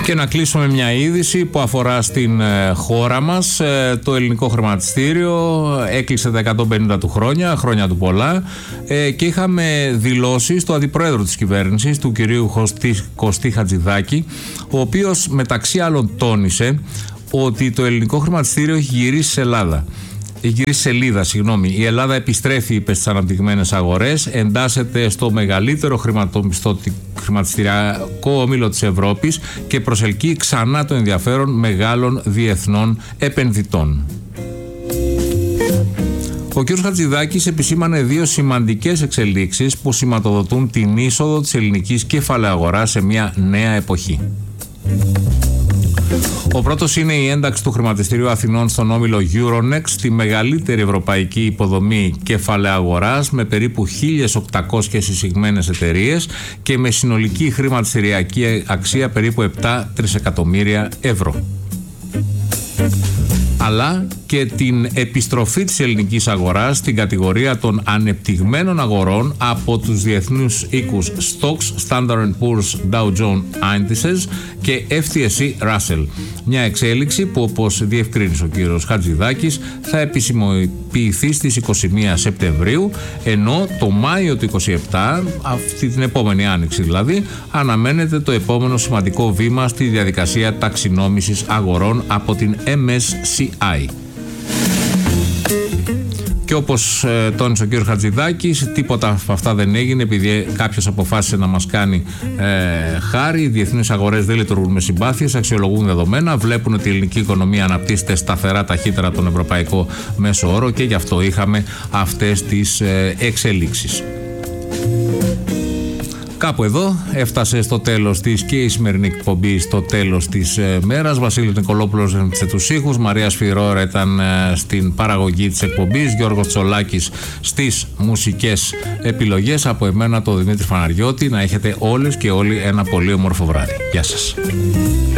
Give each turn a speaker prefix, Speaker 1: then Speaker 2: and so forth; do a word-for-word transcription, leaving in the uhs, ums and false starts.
Speaker 1: Και να κλείσουμε μια είδηση που αφορά στην ε, χώρα μας. Ε, το ελληνικό χρηματιστήριο έκλεισε τα εκατόν πενήντα του χρόνια, χρόνια του πολλά, ε, και είχαμε δηλώσεις του αντιπρόεδρου της κυβέρνησης, του κυρίου Κωστή, Κωστή Χατζηδάκη, ο οποίος μεταξύ άλλων τόνισε ότι το ελληνικό χρηματιστήριο έχει γυρίσει σε Ελλάδα. Έχει γυρίσει σελίδα, συγγνώμη. Η Ελλάδα επιστρέφει, είπε, στις αναπτυγμένες αγορές, εντάσσεται στο μεγαλύτερο χρηματιστηριακό όμιλο της Ευρώπης και προσελκύει ξανά το ενδιαφέρον μεγάλων διεθνών επενδυτών. Ο κ. Χατζηδάκης επισήμανε δύο σημαντικές εξελίξεις που σηματοδοτούν την είσοδο της ελληνικής κεφαλαίου αγοράς σε μια νέα εποχή. Ο πρώτος είναι η ένταξη του Χρηματιστηρίου Αθηνών στον όμιλο Euronext, τη μεγαλύτερη ευρωπαϊκή υποδομή κεφαλαίου αγοράς με περίπου χίλιες οκτακόσιες εισηγμένες εταιρείες και με συνολική χρηματιστηριακή αξία περίπου επτά τρισεκατομμύρια ευρώ. Αλλά και την επιστροφή της ελληνικής αγοράς στην κατηγορία των ανεπτυγμένων αγορών από τους διεθνούς οίκους Stocks, Standard and Poor's, Dow Jones Indices και εφ τι ες σι Russell. Μια εξέλιξη που, όπως διευκρίνησε ο κύριος Χατζηδάκης, θα επισημοποιηθεί στις είκοσι μία Σεπτεμβρίου, ενώ το Μάιο του είκοσι επτά, αυτή την επόμενη άνοιξη δηλαδή, αναμένεται το επόμενο σημαντικό βήμα στη διαδικασία ταξινόμησης αγορών από την εμ ες σι άι. Και όπως ε, τόνισε ο κ. Χατζηδάκης, τίποτα από αυτά δεν έγινε επειδή κάποιος αποφάσισε να μας κάνει ε, χάρη. Οι διεθνείς αγορές δεν λειτουργούν με συμπάθειες, αξιολογούν δεδομένα, βλέπουν ότι η ελληνική οικονομία αναπτύσσεται σταθερά ταχύτερα από τον ευρωπαϊκό μέσο όρο και γι' αυτό είχαμε αυτές τις ε, εξελίξεις. Κάπου εδώ έφτασε στο τέλος της και η σημερινή εκπομπή, στο τέλος της ε, μέρας. Βασίλης Νικολόπουλος έμπτυξε τους ήχους, Μαρία Σφυρόρα ήταν ε, στην παραγωγή της εκπομπής, Γιώργος Τσολάκης στις μουσικές επιλογές. Από εμένα, το Δημήτρη Φαναριώτη, να έχετε όλες και όλοι ένα πολύ όμορφο βράδυ. Γεια σας.